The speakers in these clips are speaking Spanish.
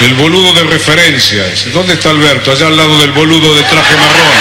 El boludo de referencias. ¿Dónde está Alberto? Allá al lado del boludo de traje marrón.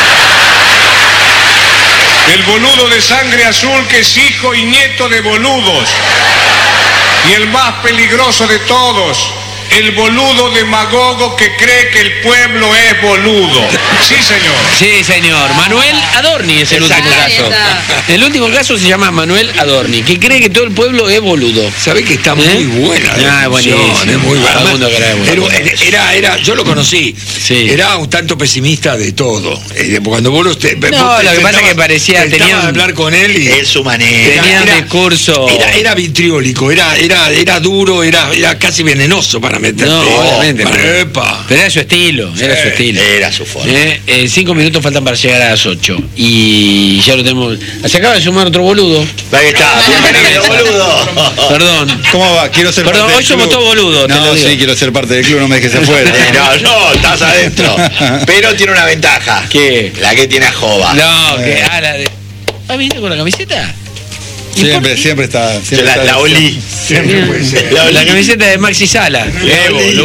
El boludo de sangre azul que es hijo y nieto de boludos. Y el más peligroso de todos, el boludo demagogo que cree que el pueblo es boludo. Sí, señor. Sí, señor. Manuel Adorni es el último caso. El último caso se llama Manuel Adorni, que cree que todo el pueblo es boludo. ¿Sabés que está muy buena? Buenísimo. Es muy buena. Todo el mundo cree bueno. Era, yo lo conocí. Sí. Era un tanto pesimista de todo. Cuando vos lo que pasa es que parecía tenía hablar con él y es su manera. Tenía un discurso. Era vitriólico, era duro, era casi venenoso para meter. No, obviamente. Pero era su estilo, Era su forma. 5 minutos faltan para llegar a las 8. Y ya lo tenemos. Se acaba de sumar otro boludo. Ahí está, bienvenido, boludo. Perdón. ¿Cómo va? Quiero ser parte del hoy somos todos boludos. No, sí, quiero ser parte del club, no me dejes afuera. No, estás adentro. Pero tiene una ventaja. ¿Qué? La que tiene a Jova. No, que la de. ¿Viniste con la camiseta? Siempre está. La olí. Siempre puede ser. La camiseta de Maxi Sala. Boludo.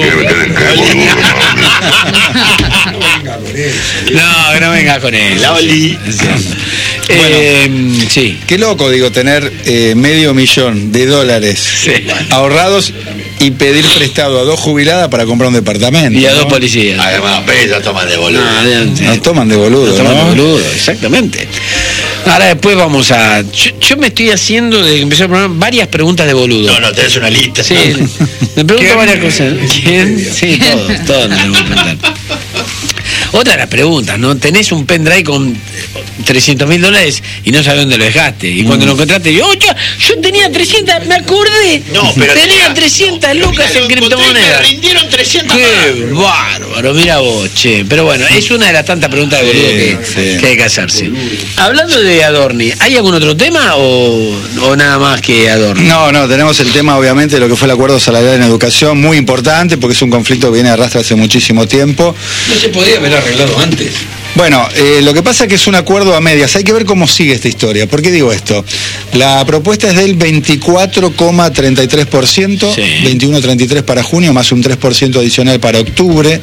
No, no vengas con él. La olí. Sí. Qué loco, digo, tener $500,000 ahorrados y pedir prestado a 2 jubiladas para comprar un departamento. Y a 2 policías. Además, pero ellos toman de boludo. Nos toman de boludo. Nos toman de boludo, exactamente. Ahora después vamos a... Yo me estoy haciendo, desde que empezó el programa, varias preguntas de boludo. No, tenés una lista. Sí, me pregunto varias cosas. ¿Quién? Sí, todos nos tenemos que preguntar. Otra de las preguntas, ¿no? Tenés un pendrive con $300,000 y no sabés dónde lo dejaste. Y cuando lo encontraste, yo tenía 300, me acordé. No, pero tenía 300 lucas en criptomonedas. Me rindieron 300. Qué bárbaro, mira vos, che. Pero bueno, es una de las tantas preguntas de boludo que hay que hacerse. Hablando de Adorni, ¿hay algún otro tema o nada más que Adorni? No, tenemos el tema obviamente de lo que fue el acuerdo salarial en educación, muy importante porque es un conflicto que viene de arrastre hace muchísimo tiempo. No se podía haber arreglado antes. Bueno, lo que pasa es que es un acuerdo a medias. Hay que ver cómo sigue esta historia. ¿Por qué digo esto? La propuesta es del 24,33%, 21,33% para junio, más un 3% adicional para octubre.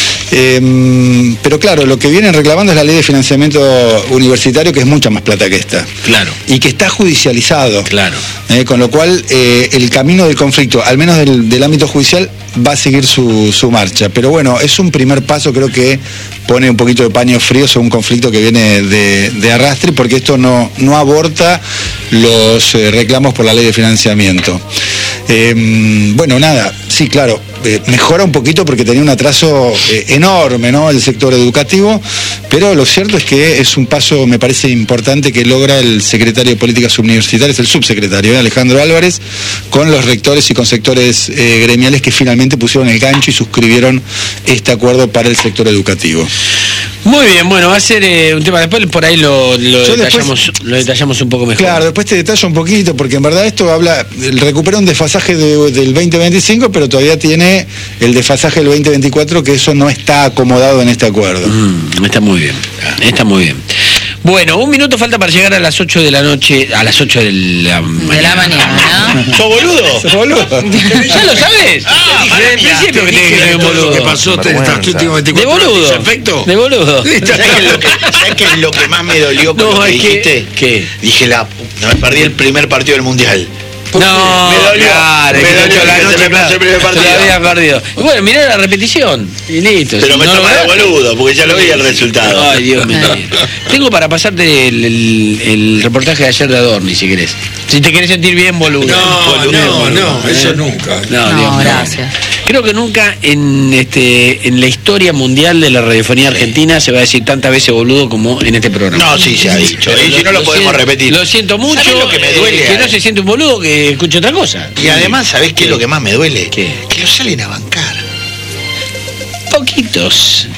Pero claro, lo que vienen reclamando es la ley de financiamiento universitario, que es mucha más plata que esta. Claro. Y que está judicializado. Claro. Con lo cual, el camino del conflicto, al menos del ámbito judicial, va a seguir su marcha. Pero bueno, es un primer paso, creo que pone un poquito de paño frío sobre un conflicto que viene de arrastre, porque esto no aborta los reclamos por la ley de financiamiento. Bueno, nada, sí, claro, mejora un poquito porque tenía un atraso enorme, ¿no?, el sector educativo, pero lo cierto es que es un paso, me parece importante, que logra el secretario de Políticas Universitarias, el subsecretario, Alejandro Álvarez, con los rectores y con sectores gremiales que finalmente pusieron el gancho y suscribieron este acuerdo para el sector educativo. Muy bien, bueno, va a ser un tema, después por ahí lo detallamos un poco mejor. Claro, después te detallo un poquito, porque en verdad esto recupera un desfasaje del 2025, pero todavía tiene el desfasaje del 2024, que eso no está acomodado en este acuerdo. Está muy bien, está muy bien. Bueno, 1 minuto falta para llegar a las 8 de la noche, a las 8 de la mañana. ¿Sos boludo? ¿Sos boludo? ¿Ya lo sabes? Desde el principio que tenés que ser un boludo. ¿Qué pasó estas últimas 24 de boludo. ¿Efecto? De boludo. ¿Sabes qué es lo que más me dolió con lo que dijiste? ¿Qué? Dije, me perdí el primer partido del Mundial. No, me dolió. Claro, me dolió la noche, el primer partido. Se lo había perdido. Y bueno, mirá la repetición y listo. Pero si me no toma de boludo, porque ya lo vi el resultado. Ay, Dios mío. Tengo para pasarte el reportaje de ayer de Adorni, si querés. Si te querés sentir bien, boludo. No, eso nunca. No, gracias. Creo que nunca en la historia mundial de la radiofonía argentina se va a decir tantas veces boludo como en este programa. No, sí se ha dicho. Y si no lo podemos repetir. Lo siento mucho. ¿Sabés lo que me duele? Que no se siente un boludo que escuche otra cosa. Y además, ¿sabés qué es lo que más me duele? ¿Qué? Que lo salen a bancar. Poquitos.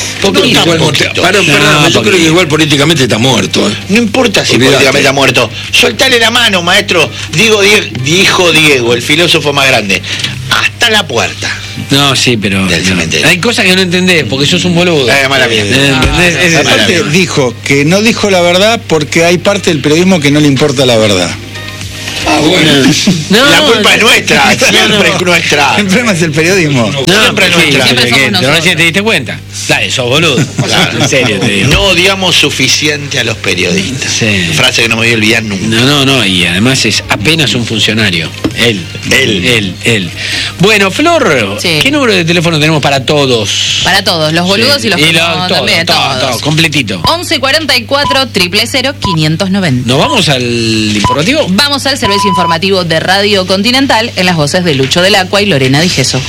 Yo creo que igual políticamente está muerto. No importa si políticamente está muerto. Soltale la mano, maestro. Dijo Diego, el filósofo más grande. Hasta la puerta. No, sí, pero hay cosas que no entendés porque sos un boludo. Mala mía. ¿Entendés? Aparte dijo que no dijo la verdad porque hay parte del periodismo que no le importa la verdad. No, La culpa es nuestra, siempre es nuestra. El problema es el periodismo. Siempre es nuestra. Siempre somos nosotros. Recién te diste cuenta. Dale, sos boludo. Claro. En serio te digo. No odiamos suficiente a los periodistas. Sí. Frase que no me voy a olvidar nunca. No, y además es apenas un funcionario. Él. Bueno, Flor, Sí. ¿qué número de teléfono tenemos para todos? Para todos, los boludos y los que no, también, todos. Todo, completito. 11 44 000 590. ¿Nos vamos al informativo? Vamos al servicio informativo de Radio Continental en las voces de Lucho del Acua y Lorena Di Gesso.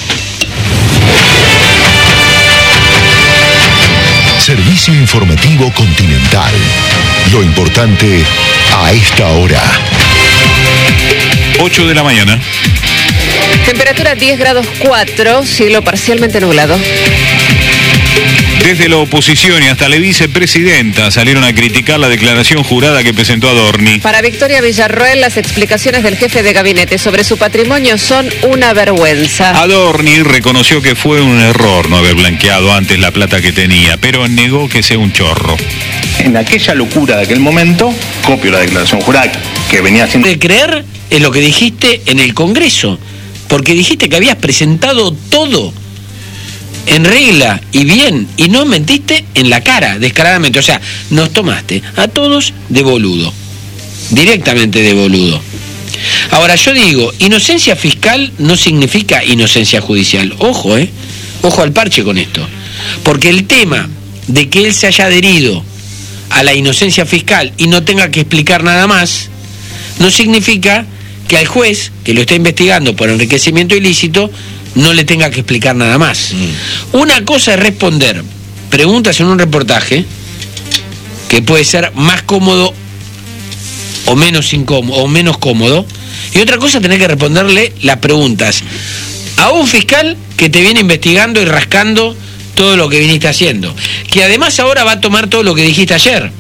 Servicio informativo Continental. Lo importante a esta hora. 8 de la mañana. Temperatura 10 grados 4, cielo parcialmente nublado. Desde la oposición y hasta la vicepresidenta salieron a criticar la declaración jurada que presentó Adorni. Para Victoria Villarroel, las explicaciones del jefe de gabinete sobre su patrimonio son una vergüenza. Adorni reconoció que fue un error no haber blanqueado antes la plata que tenía, pero negó que sea un chorro. En aquella locura de aquel momento, copio la declaración jurada que venía haciendo. De creer en lo que dijiste en el Congreso, porque dijiste que habías presentado todo en regla y bien, y no mentiste en la cara, descaradamente. O sea, nos tomaste a todos de boludo, directamente de boludo. Ahora yo digo, inocencia fiscal no significa inocencia judicial. Ojo, ojo al parche con esto, porque el tema de que él se haya adherido a la inocencia fiscal y no tenga que explicar nada más, no significa que al juez que lo está investigando por enriquecimiento ilícito no le tenga que explicar nada más. Una cosa es responder preguntas en un reportaje, que puede ser más cómodo o menos incómodo o menos cómodo, y otra cosa es tener que responderle las preguntas a un fiscal que te viene investigando y rascando todo lo que viniste haciendo, que además ahora va a tomar todo lo que dijiste ayer,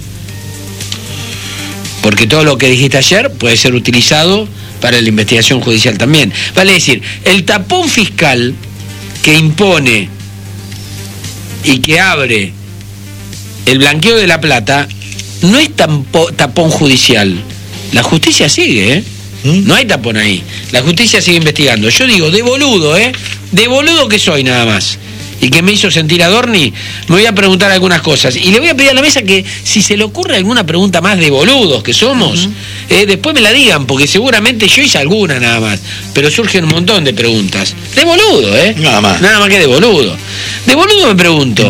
porque todo lo que dijiste ayer puede ser utilizado para la investigación judicial también. Vale decir, el tapón fiscal que impone y que abre el blanqueo de la plata no es tapón judicial. La justicia sigue, No hay tapón ahí. La justicia sigue investigando. Yo digo, de boludo, de boludo que soy nada más, y que me hizo sentir Adorni, me voy a preguntar algunas cosas. Y le voy a pedir a la mesa que si se le ocurre alguna pregunta más de boludos que somos, después me la digan, porque seguramente yo hice alguna nada más, pero surgen un montón de preguntas. De boludo, Nada más. Nada más que de boludo. De boludo me pregunto,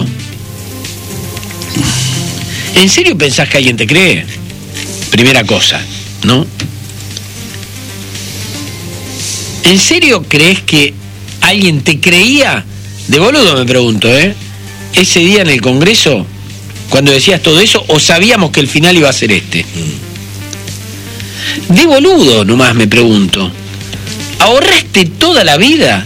¿en serio pensás que alguien te cree? Primera cosa, ¿no? ¿En serio crees que alguien te creía? De boludo me pregunto, ese día en el Congreso, cuando decías todo eso, o sabíamos que el final iba a ser este. De boludo nomás me pregunto, ¿ahorraste toda la vida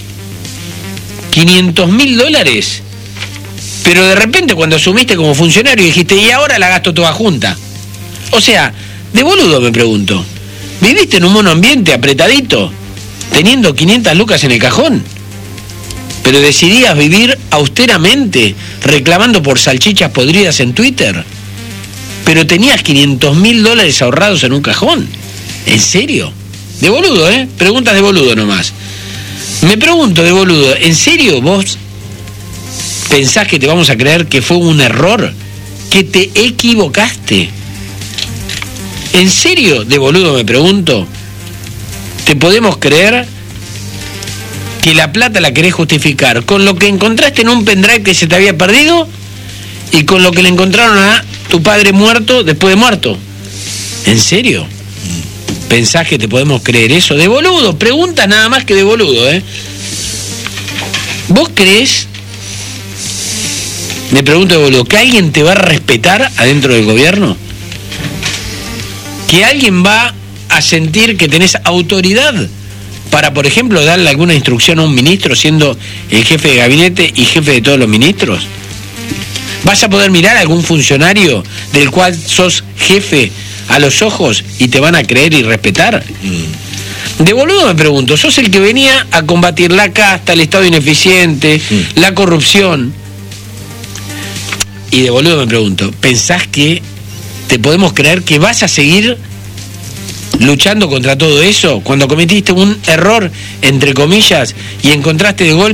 $500.000? Pero de repente cuando asumiste como funcionario dijiste, y ahora la gasto toda junta. O sea, de boludo me pregunto, ¿viviste en un monoambiente apretadito, teniendo 500 lucas en el cajón? Pero decidías vivir austeramente, reclamando por salchichas podridas en Twitter. Pero tenías $500.000 ahorrados en un cajón. ¿En serio? De boludo, Preguntas de boludo nomás. Me pregunto de boludo, ¿en serio vos pensás que te vamos a creer que fue un error? ¿Que te equivocaste? ¿En serio, de boludo me pregunto, te podemos creer que la plata la querés justificar con lo que encontraste en un pendrive que se te había perdido y con lo que le encontraron a tu padre muerto después de muerto? ¿En serio? ¿Pensás que te podemos creer eso? De boludo, preguntas nada más que de boludo, ¿Vos creés, me pregunto de boludo, que alguien te va a respetar adentro del gobierno? ¿Que alguien va a sentir que tenés autoridad para, por ejemplo, darle alguna instrucción a un ministro siendo el jefe de gabinete y jefe de todos los ministros? ¿Vas a poder mirar a algún funcionario del cual sos jefe a los ojos y te van a creer y respetar? De boludo me pregunto, sos el que venía a combatir la casta, el Estado ineficiente, la corrupción. Y de boludo me pregunto, ¿pensás que te podemos creer que vas a seguir luchando contra todo eso, cuando cometiste un error, entre comillas, y encontraste de golpe